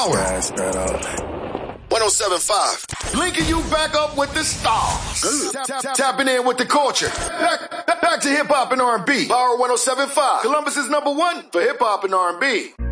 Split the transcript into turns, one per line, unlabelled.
Straight up.
107.5.
Linking you back up with the stars. Tapping in with the culture. Back to hip hop and R&B.
Power 107.5.
Columbus is #1 for hip hop and R&B.